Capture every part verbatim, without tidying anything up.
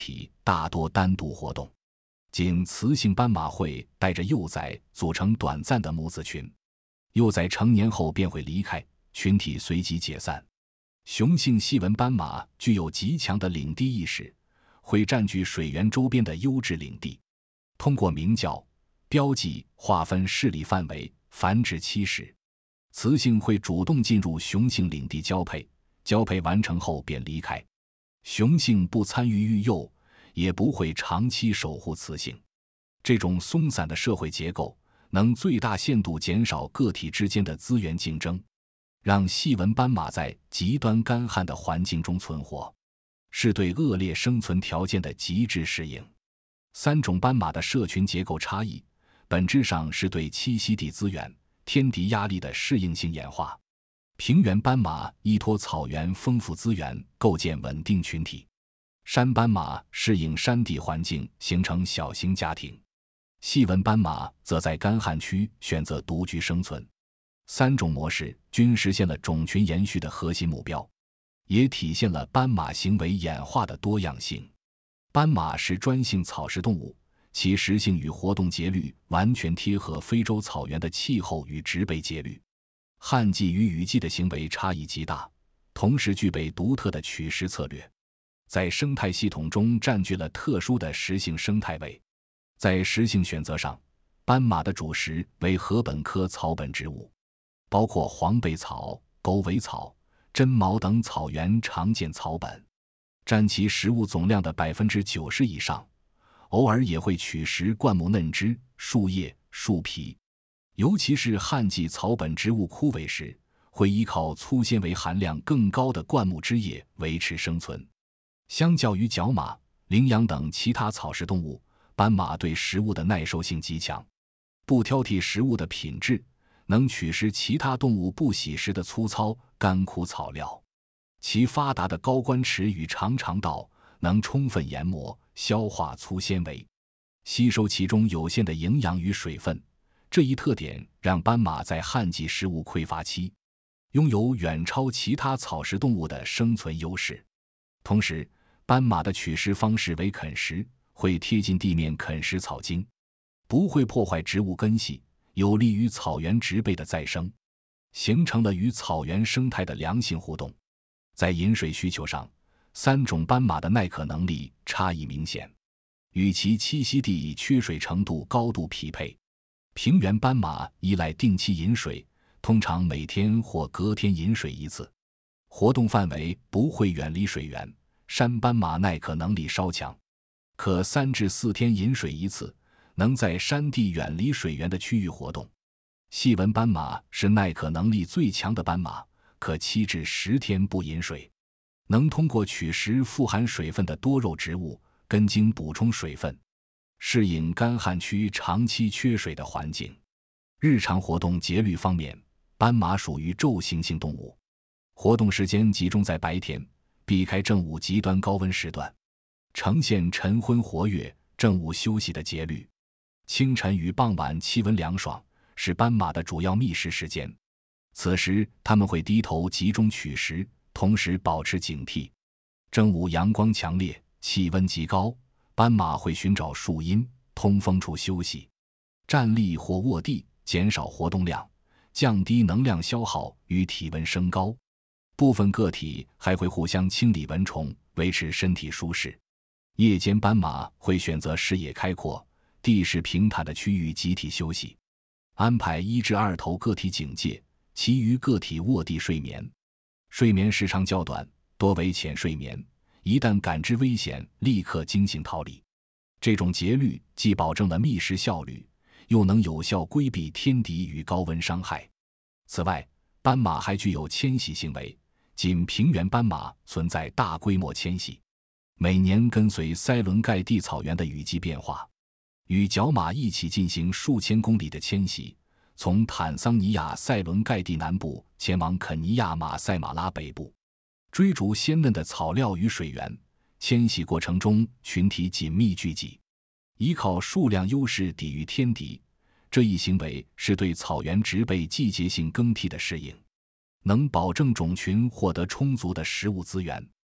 体大多单独活动，仅雌性斑马会带着幼崽组成短暂的母子群，幼崽成年后便会离开，群体随即解散。雄性细纹斑马具有极强的领地意识，会占据水源周边的优质领地，通过鸣叫、标记划分势力范围，繁殖期时，雌性会主动进入雄性领地交配，交配完成后便离开。雄性不参与育幼，也不会长期守护雌性。这种松散的社会结构能最大限度减少个体之间的资源竞争，让细纹斑马在极端干旱的环境中存活，是对恶劣生存条件的极致适应。三种斑马的社群结构差异，本质上是对栖息地资源、天敌压力的适应性演化。平原斑马依托草原丰富资源构建稳定群体，山斑马适应山地环境形成小型家庭，细纹斑马则在干旱区选择独居生存。三种模式均实现了种群延续的核心目标，也体现了斑马行为演化的多样性。斑马是专性草食动物，其食性与活动节律完全贴合非洲草原的气候与植被节律。旱季与雨季的行为差异极大，同时具备独特的取食策略，在生态系统中占据了特殊的食性生态位。在食性选择上，斑马的主食为禾本科草本植物，包括黄背草、狗尾草、针毛等草原常见草本，占其食物总量的 百分之九十 以上，偶尔也会取食灌木嫩枝、树叶、树皮。尤其是旱季草本植物枯萎时，会依靠粗纤维含量更高的灌木枝叶维持生存。相较于角马、羚羊等其他草食动物，斑马对食物的耐受性极强，不挑剔食物的品质，能取食其他动物不喜食的粗糙干枯草料。其发达的高关齿与长肠道能充分研磨、消化粗纤维，吸收其中有限的营养与水分。这一特点让斑马在旱季食物匮乏期拥有远超其他草食动物的生存优势。同时，斑马的取食方式为啃食，会贴近地面啃食草茎，不会破坏植物根系，有利于草原植被的再生，形成了与草原生态的良性互动。在饮水需求上，三种斑马的耐渴能力差异明显，与其栖息地缺水程度高度匹配。平原斑马依赖定期饮水，通常每天或隔天饮水一次，活动范围不会远离水源。山斑马耐渴能力稍强，可三至四天饮水一次，能在山地远离水源的区域活动。细纹斑马是耐渴能力最强的斑马，可七至十天不饮水，能通过取食富含水分的多肉植物、根茎补充水分，适应干旱区长期缺水的环境。日常活动节律方面，斑马属于昼行性动物，活动时间集中在白天，避开正午极端高温时段，呈现晨昏活跃、正午休息的节律。清晨与傍晚气温凉爽，是斑马的主要觅食时间，此时它们会低头集中取食，同时保持警惕。正午阳光强烈，气温极高，斑马会寻找树荫、通风处休息，站立或卧地，减少活动量，降低能量消耗与体温升高。部分个体还会互相清理蚊虫，维持身体舒适。夜间斑马会选择视野开阔、地势平坦的区域集体休息，安排一至二头个体警戒，其余个体卧地睡眠。睡眠时长较短，多为浅睡眠，一旦感知危险，立刻惊醒逃离。这种节律既保证了觅食效率，又能有效规避天敌与高温伤害。此外，斑马还具有迁徙行为，仅平原斑马存在大规模迁徙，每年跟随塞伦盖蒂草原的雨季变化，与角马一起进行数千公里的迁徙，从坦桑尼亚塞伦盖蒂南部前往肯尼亚马赛马拉北部，追逐鲜嫩的草料与水源。迁徙过程中群体紧密聚集，依靠数量优势抵御天敌，这一行为是对草原植被季节性更替的适应，能保证种群获得充足的食物资源。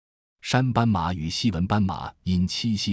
山斑马与细纹斑马因栖息